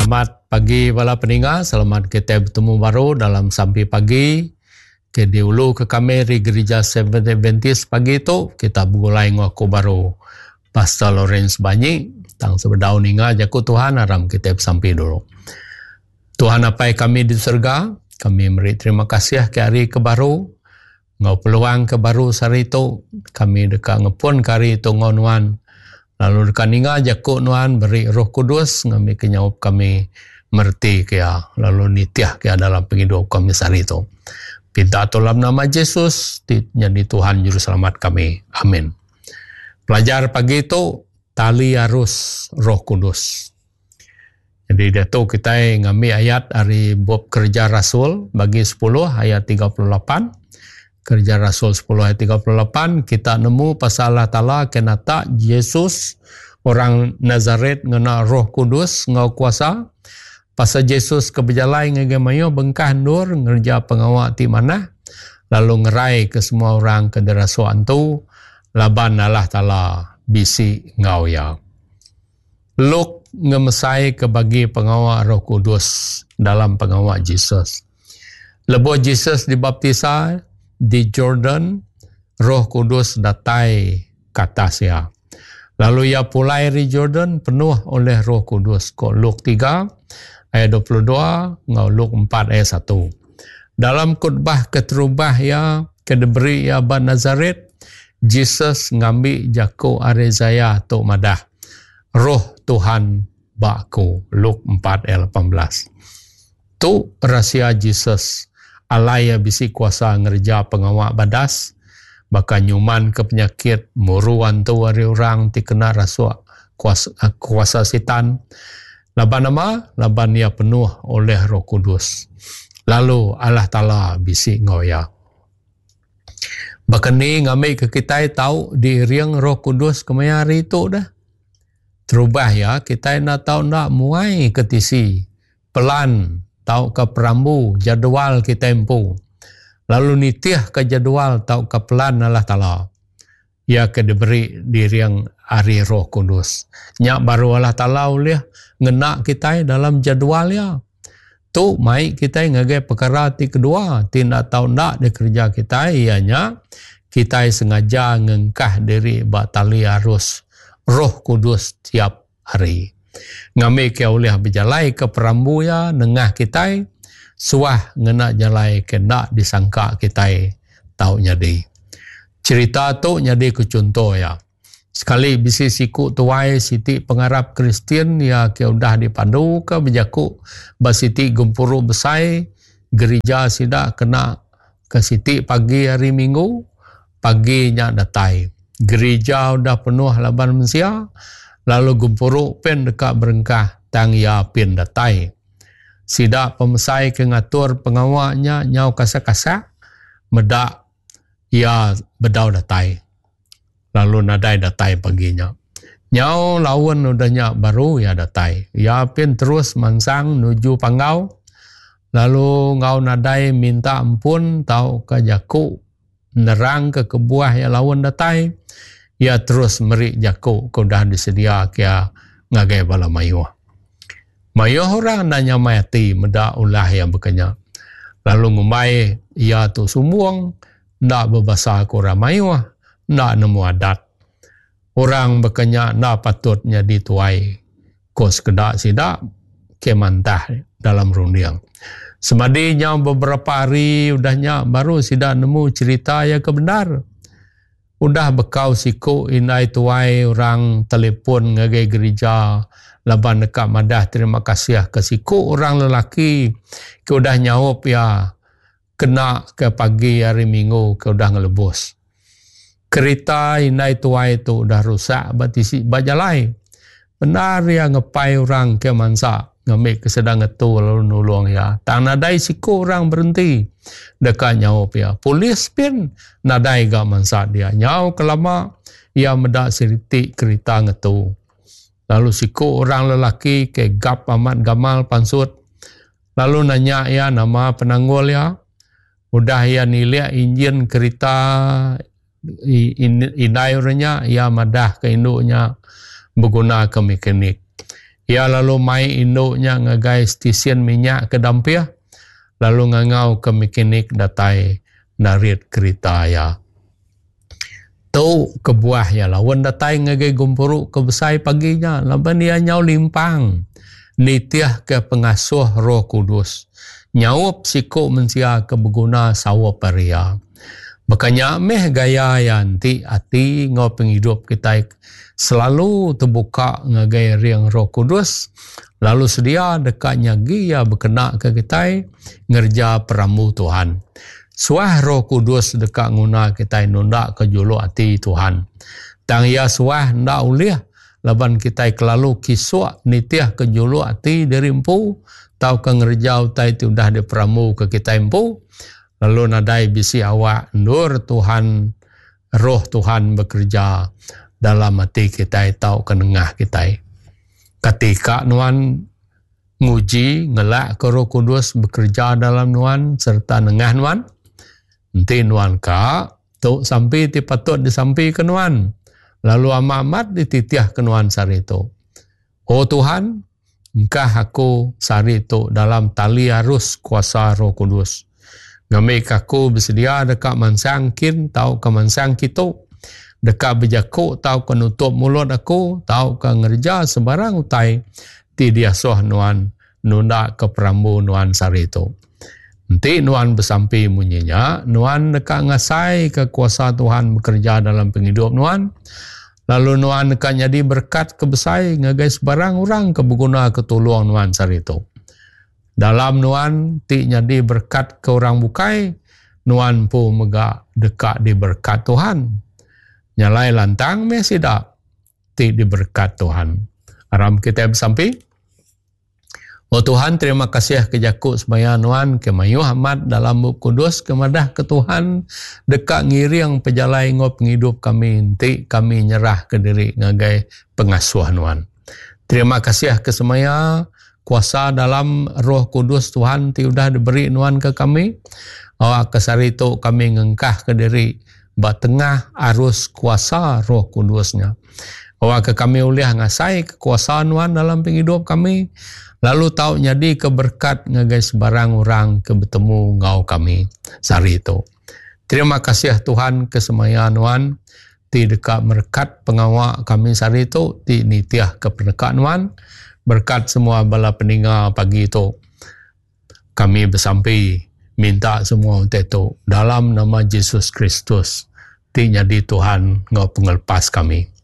Selamat pagi para pendengar, selamat kita bertemu baru dalam Sampai Pagi. Ke dulu ke kami di Gereja Seventh Adventist pagi itu, kita mulai ngaku baru Pastor Lawrence Banyi, tang sebedau ninga jaku Tuhan aram kita sampai dulu. Tuhan apa kami di surga, kami beri terima kasih ke hari ke baru, ngau peluang ke baru sehari itu, kami dekat ngepun kari itu ngonuan. Lalu dekat ninga jaku nuan beri Roh Kudus ngambil kenyaup kami merti kia, lalu nitiah kia dalam penghidup kami sehari itu. Pinta dalam nama Yesus jadi Tuhan Juru Selamat kami. Amin. Pelajar pagi itu tali arus Roh Kudus. Jadi dia tu kita ngambil ayat dari bab Kerja Rasul bagi 10 ayat 38. Kerja Rasul 10 ayat 38, kita nemu pasal Allah Ta'ala kenata Yesus orang Nazaret ngena Roh Kudus ngau kuasa. Pasal Yesus keberjalai ngegemayo bengkah nur ngerja pengawak ti mana. Lalu ngerai ke semua orang ke derasuan tu. Laban Allah Ta'ala bisi ngau ya. Luk ngemesai ke bagi pengawak Roh Kudus dalam pengawak Yesus. Lebuh Yesus dibaptisa di Jordan, Roh Kudus datai ke atas ya. Lalu ia pulai di Jordan penuh oleh Roh Kudus. Luk 3 ayat 22, ngau Luk 4 ayat 1. Dalam khutbah keterubah ya, kedeberi ya ban Nazaret, Jesus ngambil jako Arezaya tok madah. Roh Tuhan baku, Luk 4 ayat 18. Tu rahsia Jesus. Alaya bisi kuasa ngerja pengawak badas, bahkan nyuman ke penyakit, muruan tu hari orang dikena rasuak kuasa setan. Laban nama, laban ia penuh oleh Roh Kudus. Lalu Allah Ta'ala bisi ngoya. Bahkan ni ngambil ke kita tahu di riang Roh Kudus kemaya hari itu dah. Terubah ya, kita nak tahu nak muai ke tisi, pelan, tahu ke perambu, jadual kita tempuh. Lalu nitiah ke jadual, tahu ke pelan Allah Ta'ala. Ia ke diberi diri yang hari Roh Kudus. Nyak baru Allah Ta'ala oleh ngenak kita dalam jadual ya. Tu mai kita ngagai perkara ti kedua. Tidak tahu nak di kerja kita, ianya kita sengaja ngengkah diri batali arus Roh Kudus tiap hari. Ngambil ke oleh berjalai ke perambu ya, nengah kita, suah ngena jalai ke nak disangka kita tahu nyadi. Cerita tu nyadi ke contoh ya. Sekali bisi siku tuai siti pengarap Kristian ya ke udah dipandu ke berjaku basiti gempuru besai gereja sidak kena ke siti pagi hari Minggu, paginya datai. Gereja udah penuh laban mensia. Lalu gempuruk pen dekat berengkah tang ya pin datai. Sidak pemesai ke ngatur pengawaknya nyau kasak-kasak, medak ya bedau datai. Lalu nadai datai paginya. Nyau lawan udahnya baru ya datai. Ya pin terus mansang nuju panggau. Lalu ngau nadai minta ampun tau ke jaku nerang ke kebuah ya lawan datai. Ia terus merik jaku kau dah disedia kia ngagai bala mayuh. Mayuh orang nanya mati meda ulah yang berkenya. Lalu ngumbai ia tu sumbuang ndak berbahasa korang mayuh, ndak nemu adat. Orang berkenya ndak patutnya dituai. Kos kedak sidak kemantah dalam rundiang. Semadinya beberapa hari udahnya baru sidak nemu cerita yang kebenar. Udah bekau siku inai tuai orang telefon ngagai gereja laban dekat madah terima kasih ke siku orang lelaki ke udah nyawap ya kena ke pagi hari Minggu ke udah ngelebus. Kereta inai tuai tu udah rusak batisi bajalai. Benar ya ngepai orang ke mansa ngambil kesedang itu lalu nulung ya. Tak nadai siku orang berhenti dekat nyawap ya. Polis pun nadai gak mansat dia. Nyaw kelama ia medak seriti kereta ngetu. Lalu siku orang lelaki ke gap amat gamal pansut. Lalu nanya ya nama penanggul ya. Udah ya nilai injin kereta inai orangnya ia madah ke induknya berguna ke mekanik. Ia lalu mai induknya ngagai stesen minyak ke Dampiah, lalu ngangau ke mekanik datai narit kereta ya. Tau kebuah ya lawan datai ngagai gumpuruk ke besai paginya, laban ia nyau limpang. Nitiah ke pengasuh Roh Kudus. Nyaup siko mensia ke berguna sawa paria. Makanya meh gaya yang ati ngau penghidup kita selalu terbuka ngagai riang Roh Kudus, lalu sedia dekatnya gia berkenak ke kita ngerja peramu Tuhan. Suah Roh Kudus dekat nguna kita nunda ke julu hati Tuhan. Tang ia suah ndak uliah laban kita kelalu kisua nitiah ke julu hati dari empu, tau ke ngerja utai udah di peramu ke kita empu. Lalu nadai bisi awak nur Tuhan, roh Tuhan bekerja dalam hati kita, tahu kenengah kita. Ketika nuan nguji, ngelak ke Roh Kudus bekerja dalam nuan serta nengah nuan, nanti nuan ka, tu sampai ti patut disampai ke nuan. Lalu amat dititiah ke nuan sarito. Oh Tuhan, engkau aku sarito dalam tali arus kuasa Roh Kudus. Ngamik aku bersedia dekat mansangkin, tahu ke mansang kita. Dekat berjakuk, tahu ke nutup mulut aku, tahu ke ngerja sebarang utai. Ti dia soh nuan, nunda ke perambu nuan sarito. Nanti nuan bersampai munyinya, nuan dekat ngasai ke kuasa Tuhan bekerja dalam penghidup nuan. Lalu nuan dekat jadi berkat kebesai, ngagai sebarang orang ke berguna ketulung nuan sarito. Dalam nuan ti jadi berkat ke orang bukai, nuan pun megak dekat di berkat Tuhan. Nyalai lantang mesida ti di berkat Tuhan. Aram kita bersampai. Oh Tuhan, terima kasih ke jakuk semaya nuan ke mayuh amat dalam buku kudus kemadah ke Tuhan dekat ngiring pejalai ngop ngidup kami, ti kami nyerah ke diri ngagai pengasuh nuan. Terima kasih ke semaya kuasa dalam Roh Kudus Tuhan ti udah diberi nuan ke kami. Awak kesarito kami ngengkah ke diri batengah arus kuasa Roh Kudusnya. Awak ke kami uliah ngasai kekuasaan nuan dalam penghidup kami. Lalu tahu jadi keberkat ngagai sebarang orang ke bertemu ngau kami sarito. Terima kasih Tuhan kesemaya nuan ti dekat merkat pengawak kami sarito ti nitiah keperdekaan nuan. Berkat semua bala peninggal pagi itu, kami bersampai minta semua untuk itu dalam nama Yesus Kristus. Ti jadi Tuhan ngau penglepas kami.